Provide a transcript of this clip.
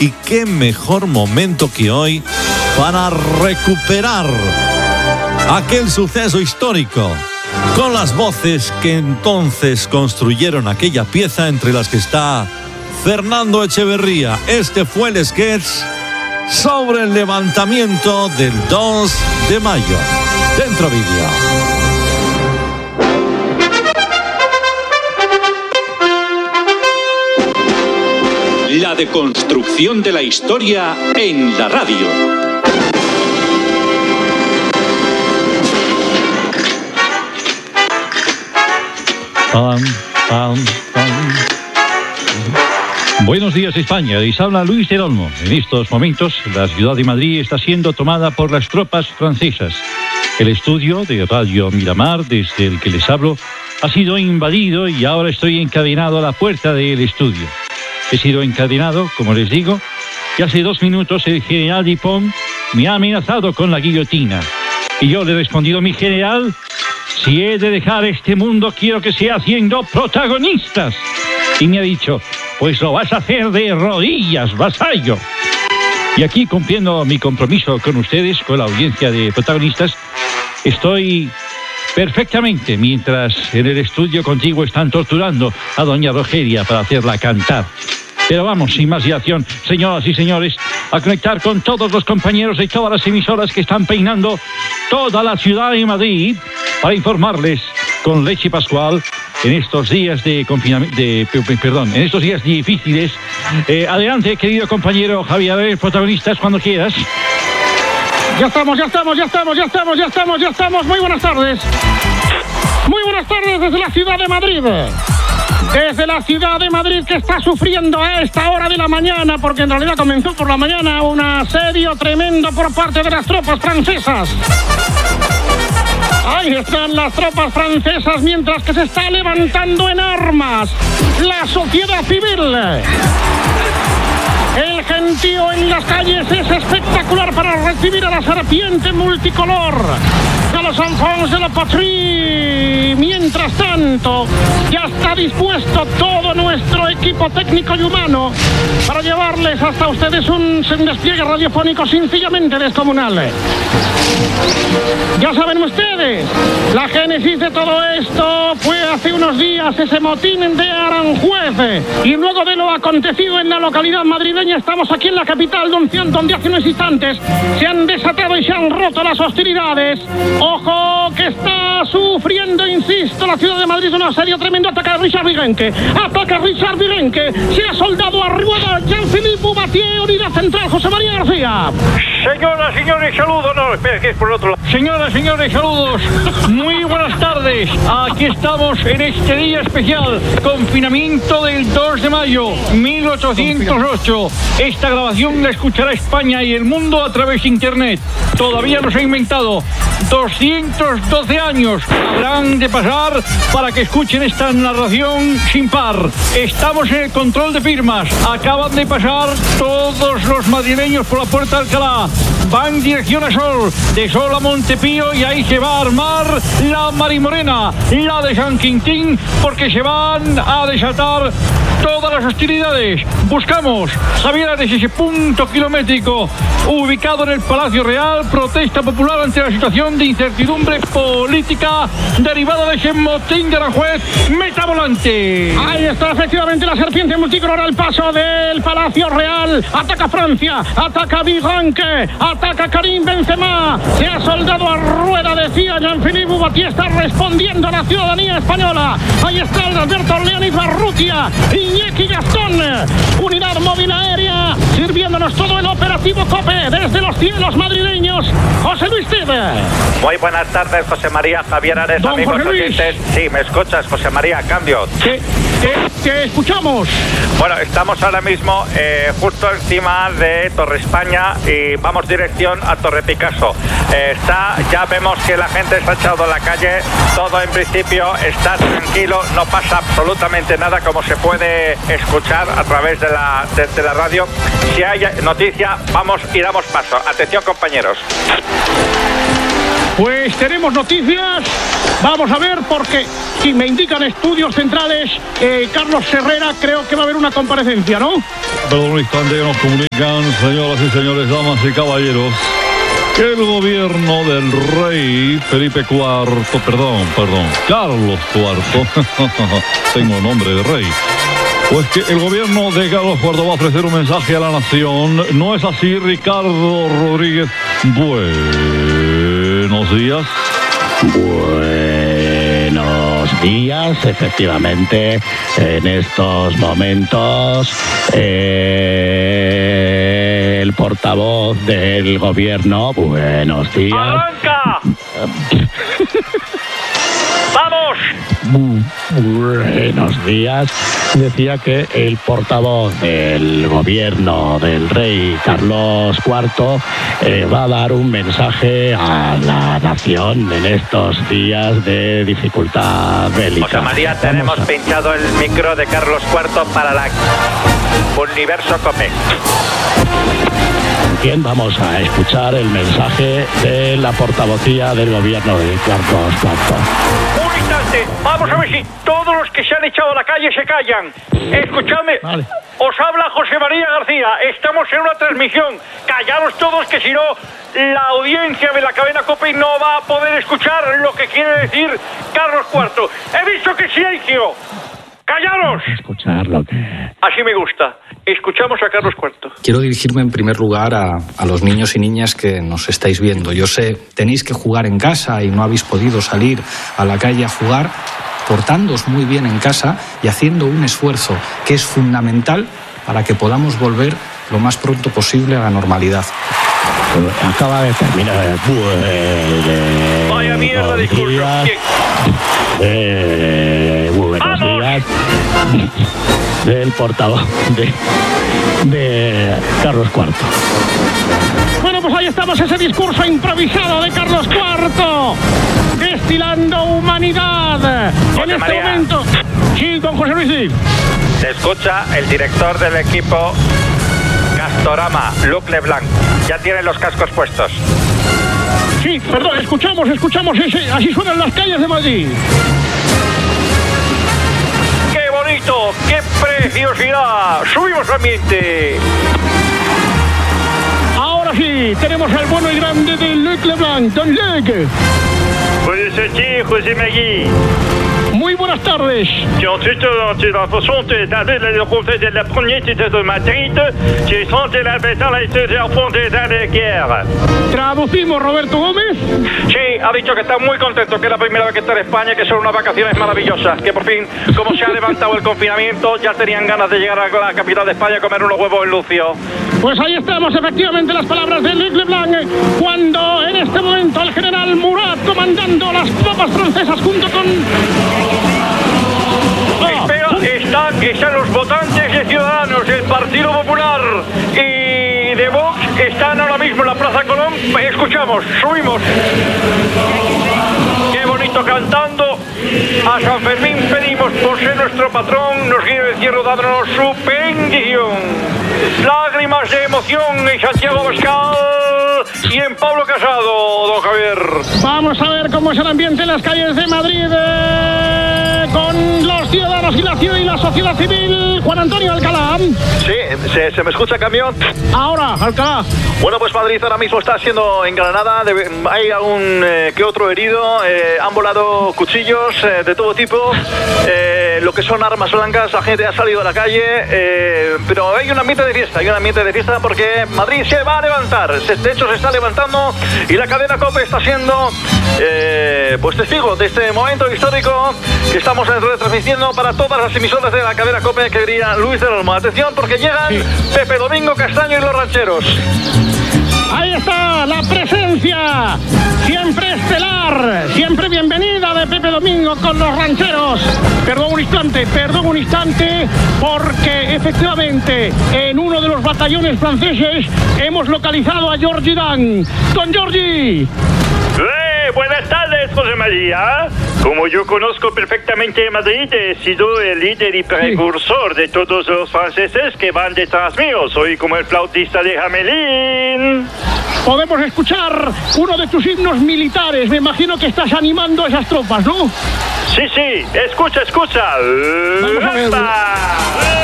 Y qué mejor momento que hoy para recuperar aquel suceso histórico con las voces que entonces construyeron aquella pieza, entre las que está Fernando Echeverría. Este fue el sketch sobre el levantamiento del 2 de mayo. Dentro vídeo. La deconstrucción de la historia en la radio. Buenos días, España. Les habla Luis del Olmo. En estos momentos, la ciudad de Madrid está siendo tomada por las tropas francesas. El estudio de Radio Miramar, desde el que les hablo, ha sido invadido y ahora estoy encadenado a la puerta del estudio. He sido encadenado, como les digo, y hace 2 minutos el general Dupont me ha amenazado con la guillotina. Y yo le he respondido: mi general, si he de dejar este mundo, quiero que sea haciendo protagonistas. Y me ha dicho: pues lo vas a hacer de rodillas, vasallo. Y aquí, cumpliendo mi compromiso con ustedes, con la audiencia de protagonistas, estoy perfectamente, mientras en el estudio contigo están torturando a doña Rogeria para hacerla cantar. Pero vamos, sin más dilación, señoras y señores, a conectar con todos los compañeros de todas las emisoras que están peinando toda la ciudad de Madrid para informarles con leche pascual en estos días de confinamiento, en estos días difíciles. Adelante, querido compañero Javier, protagonistas cuando quieras. Ya estamos. Muy buenas tardes. Muy buenas tardes desde la ciudad de Madrid. Desde la ciudad de Madrid, que está sufriendo a esta hora de la mañana, porque en realidad comenzó por la mañana un asedio tremendo por parte de las tropas francesas. Ahí están las tropas francesas, mientras que se está levantando en armas la sociedad civil. El gentío en las calles es espectacular para recibir a la serpiente multicolor, a los enfants de la patrie. Mientras tanto, ya está dispuesto todo nuestro equipo técnico y humano para llevarles hasta ustedes un despliegue radiofónico sencillamente descomunal. Ya saben ustedes, la génesis de todo esto fue hace unos días ese motín de Aranjuez, y luego de lo acontecido en la localidad madrileña, estamos aquí en la capital, donde hace unos instantes se han desatado y se han roto las hostilidades. Ojo, que está sufriendo, insisto, la ciudad de Madrid un asedio tremendo. Ataca a Richard Virenque, se ha soldado a Rueda, Jean-Philippe Bouvatier, unidad central, José María García. Señoras, señores, saludos. No, espera, que es por el otro lado. Señoras, señores, saludos. Muy buenas tardes. Aquí estamos en este día especial. Confinamiento del 2 de mayo, 1808. Esta grabación la escuchará España y el mundo a través de internet. Todavía no se ha inventado. 212 años habrán de pasar para que escuchen esta narración sin par. Estamos en el control de firmas. Acaban de pasar todos los madrileños por la Puerta de Alcalá. Van dirección a Sol, de Sol a Montepío, y ahí se va a armar la Marimorena, la de San Quintín, porque se van a desatar todas las hostilidades. Buscamos, Javier, desde ese punto kilométrico ubicado en el Palacio Real, protesta popular ante la situación de incertidumbre política derivada de ese motín de Aranjuez. Meta volante. Ahí está efectivamente la serpiente multicolor al paso del Palacio Real. Ataca Francia, ataca Virenque, ataca Karim Benzema. Se ha soldado a Rueda, decía Jean-Philippe Bouvatier, está respondiendo a la ciudadanía española. Ahí está Alberto Leonid Barrutia, Iñaki Gastón, unidad móvil aérea, sirviéndonos todo el operativo COPE desde los cielos madrileños. José Luis Tebe. Muy buenas tardes, José María, Javier Ares, Don amigos José Luis. oyentes. Sí, ¿me escuchas, José María? Cambio. ¿Qué escuchamos? Bueno, estamos ahora mismo justo encima de Torre España y vamos dirección a Torre Picasso. Ya vemos que la gente está echado a la calle. Todo en principio está tranquilo, no pasa absolutamente nada, como se puede escuchar a través de la radio. Si hay noticia, vamos y damos paso. Atención, compañeros. Pues tenemos noticias Vamos a ver, porque si me indican estudios centrales, Carlos Herrera, creo que va a haber una comparecencia, ¿no? Perdón un instante, nos comunican, señoras y señores, damas y caballeros, que el gobierno del rey Felipe IV, Carlos IV, tengo nombre de rey. Pues que el gobierno de Carlos IV va a ofrecer un mensaje a la nación. ¿No es así, Ricardo Rodríguez? Buenos días. Buenos días, efectivamente, en estos momentos el portavoz del gobierno, buenos días. ¡Arranca! ¡Vamos! Buenos días. Decía que el portavoz del gobierno del rey Carlos IV va a dar un mensaje a la nación en estos días de dificultad bélica. José María, tenemos pinchado el micro de Carlos IV para la Universo Cope. Bien, vamos a escuchar el mensaje de la portavocía del gobierno de Carlos IV. Un instante, vamos a ver si todos los que se han echado a la calle se callan. Escuchadme, Vale. os habla José María García, estamos en una transmisión. Callaros todos, que si no, la audiencia de la cadena COPE no va a poder escuchar lo que quiere decir Carlos IV. He visto que silencio. ¡Callaros! Escuchar lo que... Así me gusta. Escuchamos a Carlos IV. Quiero dirigirme en primer lugar a los niños y niñas que nos estáis viendo. Yo sé, tenéis que jugar en casa y no habéis podido salir a la calle a jugar. Portándoos muy bien en casa y haciendo un esfuerzo que es fundamental para que podamos volver lo más pronto posible a la normalidad. Acaba de terminar. Vaya mierda, discurso. Buenos días. Del portavoz de Carlos IV. Bueno, pues ahí estamos, ese discurso improvisado de Carlos IV, destilando humanidad. José En este María. momento. Sí, don José Luis. Se escucha el director del equipo Castorama, Luc Leblanc. Ya tienen los cascos puestos. Sí, perdón, escuchamos ese, así suenan las calles de Madrid. ¡Qué bonito! ¡Qué preciosidad! ¡Subimos el ambiente! Ahora sí, tenemos al bueno y grande de Luc Leblanc, don Luc. Bonjour, José Magui. Muy buenas tardes. J'ai ensuite l'impression d'aller le reflet de la première cité de Madrid. J'ai senti la bataille de la frontera de guerra. Traducimos, Roberto Gómez. Sí, ha dicho que está muy contento, que es la primera vez que está en España, que son unas vacaciones maravillosas, que por fin, como se ha levantado el confinamiento, ya tenían ganas de llegar a la capital de España a comer unos huevos en Lucio. Pues ahí estamos, efectivamente, las palabras de Luc Leblanc, cuando en este momento el general Murat comandando las tropas francesas junto con... Espera, están los votantes de Ciudadanos, el Partido Popular y de Vox, están ahora mismo en la Plaza Colón. Escuchamos, subimos. Qué bonito cantando. A San Fermín pedimos por ser nuestro patrón, nos guíe el cielo dándonos su bendición. Lágrimas de emoción en Santiago Abascal y en Pablo Casado, don Javier. Vamos a ver cómo es el ambiente en las calles de Madrid con los ciudadanos y la ciudad y la sociedad civil. Juan Antonio Alcalá. Sí, ¿se me escucha, camión? Ahora, Alcalá. Bueno, pues Madrid ahora mismo está siendo engranada, hay algún que otro herido, han volado cuchillos de todo tipo, lo que son armas blancas, la gente ha salido a la calle, pero hay un ambiente de fiesta, porque Madrid se va a levantar, de hecho se está levantando y la cadena COPE está siendo pues testigo de este momento histórico que estamos retransmitiendo para todas las emisoras de la cadena COPE, que diría Luis del Olmo. Atención, porque llegan Pepe Domingo Castaño y los rancheros. Ahí está la presencia, siempre estelar, siempre bienvenida de Pepe Domingo con los rancheros. Perdón un instante, porque efectivamente en uno de los batallones franceses hemos localizado a Georgie Dan. ¡Don Georgie! Buenas tardes, José María. Como yo conozco perfectamente Madrid, he sido el líder y precursor de todos los franceses que van detrás mío. Soy como el flautista de Hamelin. podemos escuchar uno de tus himnos militares. Me imagino que estás animando a esas tropas, ¿no? Sí, escucha. Vamos a ver.